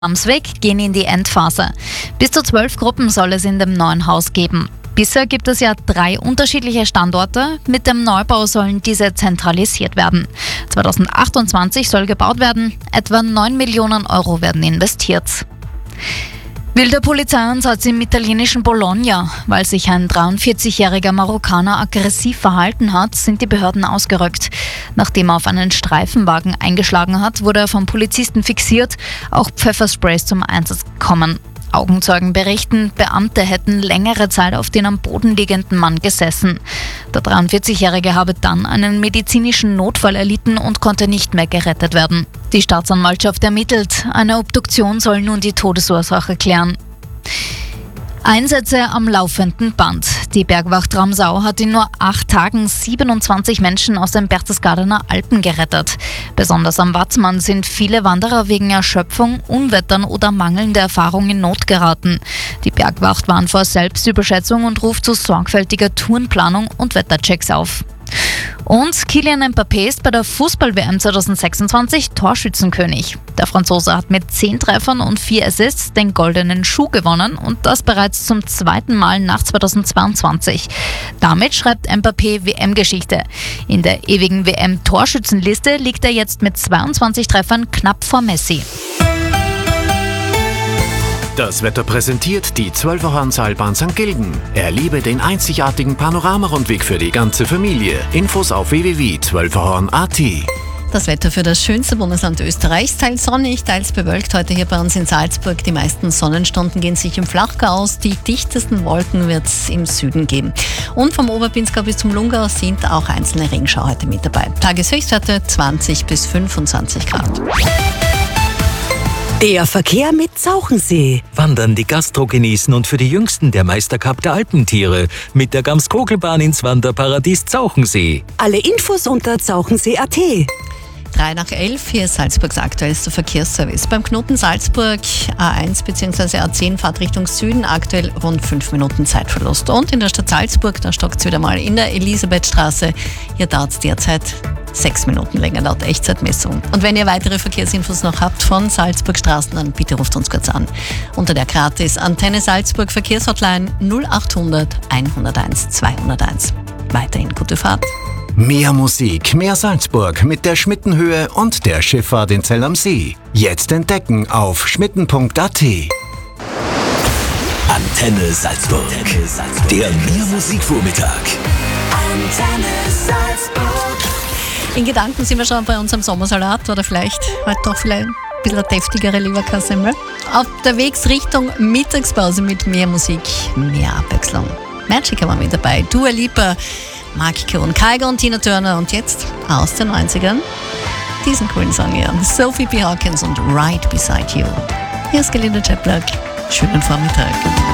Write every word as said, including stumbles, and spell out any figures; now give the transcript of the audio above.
Amsweg gehen in die Endphase. Bis zu zwölf Gruppen soll es in dem neuen Haus geben. Bisher gibt es ja drei unterschiedliche Standorte. Mit dem Neubau sollen diese zentralisiert werden. zweitausendachtundzwanzig soll gebaut werden. Etwa neun Millionen Euro werden investiert. Wilder Polizeieinsatz im italienischen Bologna. Weil sich ein dreiundvierzigjähriger Marokkaner aggressiv verhalten hat, sind die Behörden ausgerückt. Nachdem er auf einen Streifenwagen eingeschlagen hat, wurde er vom Polizisten fixiert. Auch Pfeffersprays zum Einsatz gekommen. Augenzeugen berichten, Beamte hätten längere Zeit auf den am Boden liegenden Mann gesessen. Der dreiundvierzigjährige habe dann einen medizinischen Notfall erlitten und konnte nicht mehr gerettet werden. Die Staatsanwaltschaft ermittelt. Eine Obduktion soll nun die Todesursache klären. Einsätze am laufenden Band. Die Bergwacht Ramsau hat in nur acht Tagen siebenundzwanzig Menschen aus den Berchtesgadener Alpen gerettet. Besonders am Watzmann sind viele Wanderer wegen Erschöpfung, Unwettern oder mangelnder Erfahrung in Not geraten. Die Bergwacht warnt vor Selbstüberschätzung und ruft zu sorgfältiger Tourenplanung und Wetterchecks auf. Und Kylian Mbappé ist bei der Fußball-W M zweitausendsechsundzwanzig Torschützenkönig. Der Franzose hat mit zehn Treffern und vier Assists den goldenen Schuh gewonnen und das bereits zum zweiten Mal nach zweitausendzweiundzwanzig. Damit schreibt Mbappé W M-Geschichte. In der ewigen W M-Torschützenliste liegt er jetzt mit zweiundzwanzig Treffern knapp vor Messi. Das Wetter präsentiert die Zwölferhorn-Seilbahn Sankt Gilgen. Erlebe den einzigartigen Panoramarundweg für die ganze Familie. Infos auf w w w punkt zwölferhorn punkt a t. Das Wetter für das schönste Bundesland Österreichs, teils sonnig, teils bewölkt. Heute hier bei uns in Salzburg. Die meisten Sonnenstunden gehen sich im Flachgau aus. Die dichtesten Wolken wird es im Süden geben. Und vom Oberpinzgau bis zum Lungau sind auch einzelne Regenschauer heute mit dabei. Tageshöchstwerte zwanzig bis fünfundzwanzig Grad. Der Verkehr mit Zauchensee. Wandern, die Gastro genießen und für die Jüngsten der Meistercup der Alpentiere. Mit der Gams-Kogelbahn ins Wanderparadies Zauchensee. Alle Infos unter zauchensee punkt a t. drei nach elf, hier ist Salzburgs aktuellster Verkehrsservice. Beim Knoten Salzburg A eins bzw. A zehn Fahrt Richtung Süden, aktuell rund fünf Minuten Zeitverlust. Und in der Stadt Salzburg, da stockt es wieder mal in der Elisabethstraße. Hier dauert es derzeit sechs Minuten länger laut Echtzeitmessung. Und wenn ihr weitere Verkehrsinfos noch habt von Salzburg Straßen, dann bitte ruft uns kurz an. Unter der gratis Antenne Salzburg Verkehrshotline null achthundert einhunderteins zweihunderteins. Weiterhin gute Fahrt. Mehr Musik, mehr Salzburg mit der Schmittenhöhe und der Schifffahrt in Zell am See. Jetzt entdecken auf schmitten punkt a t. Antenne Salzburg. Antenne Salzburg. Der Mehr Musikvormittag. Antenne Salzburg. In Gedanken sind wir schon bei unserem Sommersalat oder vielleicht heute doch vielleicht ein bisschen eine deftigere Leberkassemmel. Auf der Wegs Richtung Mittagspause mit mehr Musik, mehr Abwechslung. Magic war mit dabei, Dua Lipa, Mark Cohn, Kygo und Tina Turner und jetzt aus den neunzigern diesen coolen Song hier. Sophie B. Hawkins und Right Beside You. Hier ist Gelinde Chaplock. Schönen Vormittag.